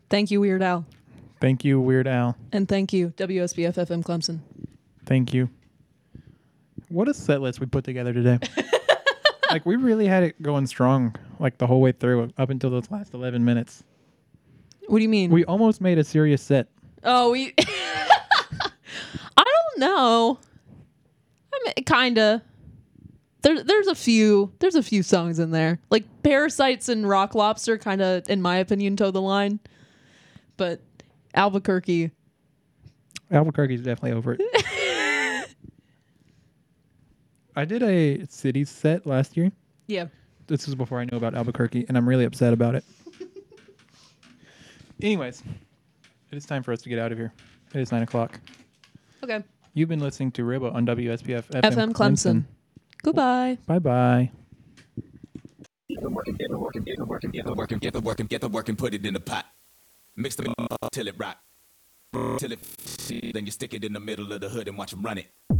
Thank you, Weird Al. Thank you, Weird Al. And thank you, WSBF FM Clemson. Thank you. What a set list we put together today. Like, we really had it going strong, like, the whole way through, up until those last 11 minutes. What do you mean? We almost made a serious set. Oh, we... I don't know. I mean, kinda. There's a few songs in there. Like, Parasites and Rock Lobster kinda, in my opinion, toe the line. But Albuquerque's definitely over it. I did a cities set last year. Yeah. This was before I knew about Albuquerque, and I'm really upset about it. Anyways, it is time for us to get out of here. It is 9 o'clock. Okay. You've been listening to Ribbo on WSPF FM Clemson. Goodbye. Bye-bye. Get the work and put it in the pot. Mix them up till it rock. Till it, then you stick it in the middle of the hood and watch them run it.